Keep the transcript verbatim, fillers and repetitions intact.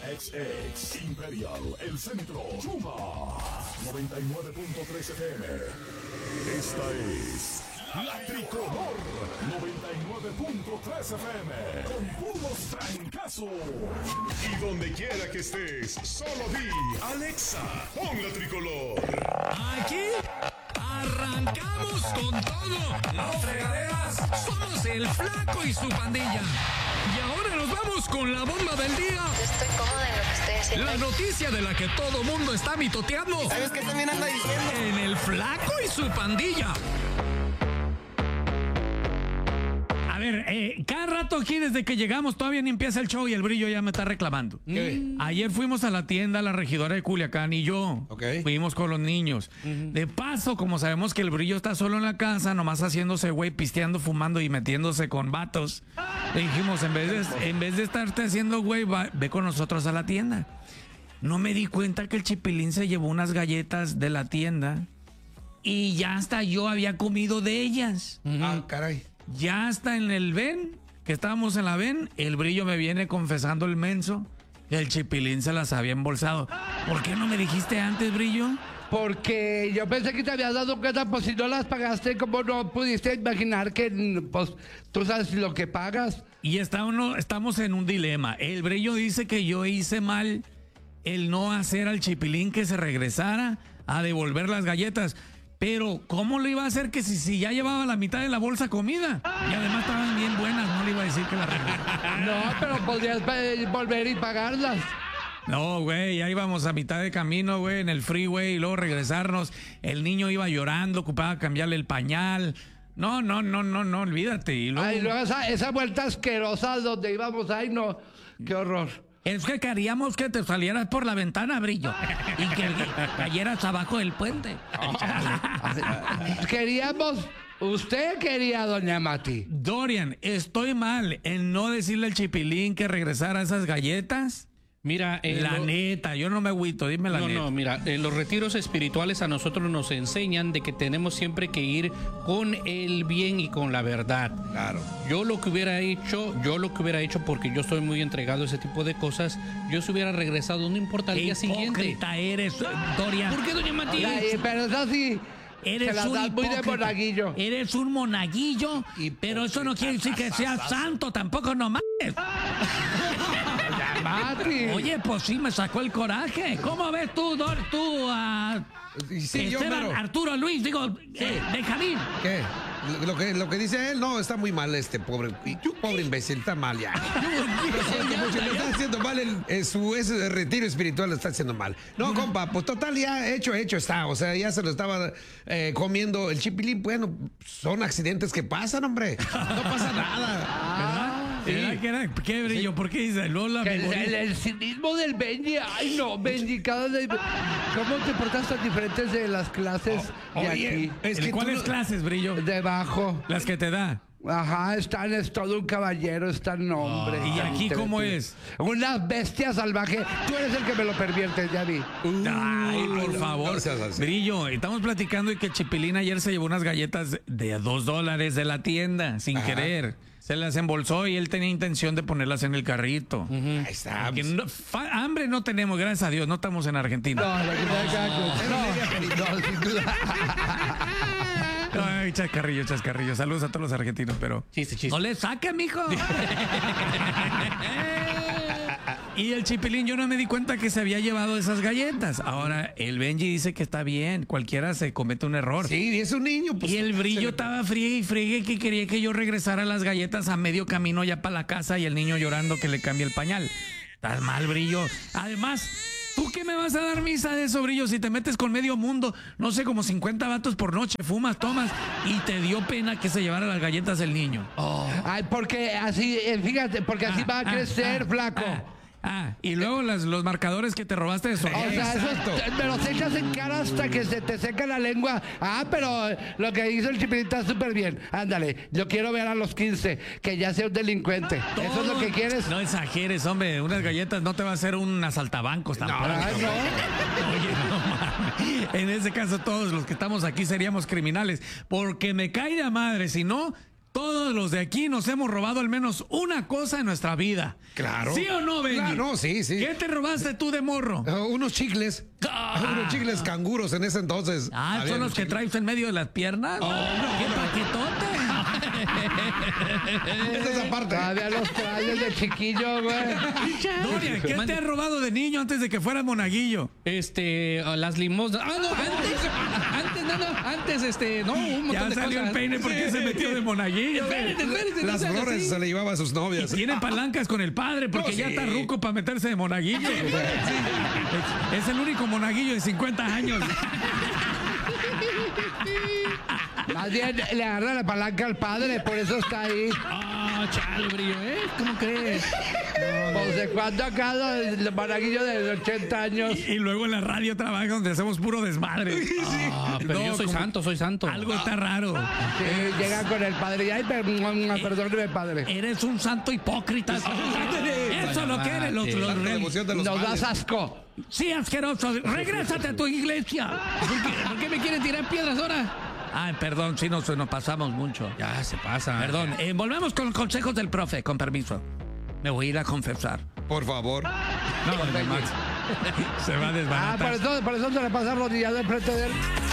X X Imperial, el centro, Chuma, noventa y nueve punto tres F M. Esta es La Tricolor, noventa y nueve punto tres F M, con puros trancazos. Y donde quiera que estés, solo di, Alexa, pon La Tricolor. Aquí arrancamos con todo. No fregaderas, somos el Flaco y su pandilla. Y ahora nos vamos con la bomba del día. Estoy cómoda en lo que estoy haciendo. La noticia de la que todo mundo está mitoteando. ¿Sabes qué también anda diciendo? En el Flaco y su pandilla. A ver, eh, cada rato aquí desde que llegamos todavía ni empieza el show y el Brillo ya me está reclamando. ¿Qué? Ayer fuimos a la tienda, la regidora de Culiacán y yo. Ok. Fuimos con los niños. Uh-huh. De paso, como sabemos que el Brillo está solo en la casa, nomás haciéndose güey, pisteando, fumando y metiéndose con vatos, le dijimos, en vez de, en vez de estarte haciendo güey, va, ve con nosotros a la tienda. No me di cuenta que el Chipilín se llevó unas galletas de la tienda y ya hasta yo había comido de ellas. Uh-huh. Ah, caray. Ya hasta en el ven, que estábamos en la ven, el Brillo me viene confesando el menso que el Chipilín se las había embolsado. ¿Por qué no me dijiste antes, Brillo? Porque yo pensé que te habías dado cuenta, pues si no las pagaste, ¿cómo no pudiste imaginar que pues tú sabes lo que pagas? Y está uno, estamos en un dilema. El Brillo dice que yo hice mal el no hacer al Chipilín que se regresara a devolver las galletas. Pero, ¿cómo le iba a hacer que si, si ya llevaba la mitad de la bolsa comida? Y además estaban bien buenas, no le iba a decir que la regresara. No, pero podrías volver y pagarlas. No, güey, ya íbamos a mitad de camino, güey, en el freeway y luego regresarnos. El niño iba llorando, ocupaba cambiarle el pañal. No, no, no, no, no, olvídate. Y luego... Ay, luego esa, esa vuelta asquerosa donde íbamos, ay, no, qué horror. Es que queríamos que te salieras por la ventana, Brillo, y que cayeras abajo del puente. Queríamos... Usted quería, doña Mati. Dorian, ¿estoy mal en no decirle al Chipilín que regresara esas galletas? Mira, eh, la lo... neta, yo no me agüito, dime la no, neta. No, no, mira, eh, los retiros espirituales a nosotros nos enseñan de que tenemos siempre que ir con el bien y con la verdad. Claro. Yo lo que hubiera hecho, yo lo que hubiera hecho, porque yo estoy muy entregado a ese tipo de cosas, yo se hubiera regresado, no importa el Qué día siguiente. hipócrita eres, Dorian. ¿Por qué, doña Matilde? Ay, pero eso sí... Eres un das muy de monaguillo. Eres un monaguillo, pero eso no quiere decir que seas santo, tampoco, no mames. Mati. Oye, pues sí, me sacó el coraje. ¿Cómo ves tú, Dor, tú, a sí, yo, Esteban, pero... Arturo, Luis, digo, sí. eh, Benjamín? ¿Qué? Lo que, lo que dice él, no, está muy mal este pobre, pobre imbécil, está mal ya. Lo siento mucho, le está haciendo mal el, el, su ese retiro espiritual, lo está haciendo mal. No, compa, pues total, ya hecho, hecho está. O sea, ya se lo estaba eh, comiendo el Chipilín. Bueno, son accidentes que pasan, hombre. No pasa nada. ¿Verdad? Sí. ¿Qué, era? ¿Qué Brillo? ¿Por qué dice Lola? El, el, el cinismo del Benji. Ay, no, Benji, cada vez... ¿Cómo te portas tan diferentes de las clases Oh, de oye, aquí? es que ¿Cuáles tú... clases, Brillo? Debajo. Las que te da. Ajá, están, es todo un caballero, están hombre. ¿Y aquí cómo es? Una bestia salvaje. Tú eres el que me lo perviertes, ya vi. Ay, por favor. No seas así. Brillo, estamos platicando de que Chipilín ayer se llevó unas galletas de dos dólares de la tienda, sin Ajá. querer. Se las embolsó y él tenía intención de ponerlas en el carrito. Ahí está. Que no, fa- hambre no tenemos, gracias a Dios, no estamos en Argentina. No, la que no, no, sin duda. Ay, chascarrillo, chascarrillo. Saludos a todos los argentinos, pero... Chiste, chiste. No le saque, mijo. Y el Chipilín, yo no me di cuenta que se había llevado esas galletas. Ahora, el Benji dice que está bien. Cualquiera se comete un error. Sí, es un niño. Pues, Y el Brillo se- estaba friegue y friegue que quería que yo regresara las galletas a medio camino ya para la casa y el niño llorando que le cambie el pañal. Estás mal, Brillo. Además, ¿tú qué me vas a dar misa de eso, Brillo? Si te metes con medio mundo, no sé, como cincuenta vatos por noche, fumas, tomas, y te dio pena que se llevara las galletas el niño. Ay, porque así, eh, fíjate, porque así Ah, va a ah, crecer, ah, flaco. Ah, ah, y luego las, los marcadores que te robaste de O sea, Exacto. esos me los echas en cara hasta que se te seca la lengua. Ah, pero lo que hizo el Chipilín está súper bien. Ándale, yo quiero ver a los quince, que ya sea un delincuente. ¿Eso es lo que quieres? No exageres, hombre. Unas galletas no te va a hacer un asaltabancos tampoco. Ay, no. Oye, no mames. En ese caso, todos los que estamos aquí seríamos criminales. Porque me cae de madre. Si no, todos los de aquí nos hemos robado al menos una cosa en nuestra vida. Claro. ¿Sí o no, Benny? Claro, no, sí, sí. ¿Qué te robaste tú de morro? Ah, unos chicles. Ah. Unos chicles canguros en ese entonces. Ah, Había ¿son los unos que chicles. traes en medio de las piernas? ¡Qué paquetote! Esa es aparte. Todavía los traes de chiquillo, güey. Doria, ¿qué te has robado de niño antes de que fueras monaguillo? Este, uh, las limosnas. Ah, no, antes, antes, no, no, antes, este, no, un montón Ya de salió cosas. el peine porque se metió de monaguillo. Espérate, espérate, no Las seas flores así. se le llevaba a sus novias. Tiene palancas con el padre porque No, ya sí. está ruco para meterse de monaguillo. Es, es el único monaguillo de cincuenta años. Más bien le agarra la palanca al padre, por eso está ahí. Ah, chale, brillo, ¿eh? ¿Cómo crees? Pues de cuando acá el monaguillo de ochenta años. Y luego en la radio trabaja donde hacemos puro desmadre. Ah, pero No, yo soy como- santo, soy santo. Algo está raro. Sí, llega con el padre y ay, per- perdóneme, padre. Eres un santo hipócrita. Eso es lo que eres. Los, los Santa devoción de los Nos males. das asco. Sí, asqueroso. Regrésate a tu iglesia. ¿Por qué, por qué me quieren tirar piedras ahora? Ay, perdón, sí nos, nos pasamos mucho. Ya se pasa. Perdón, eh, volvemos con los consejos del profe, con permiso. Me voy a ir a confesar. Por favor. No, Max. Se va a Ah, desbaratar. por eso, por eso se le pasa arrodillado enfrente de él.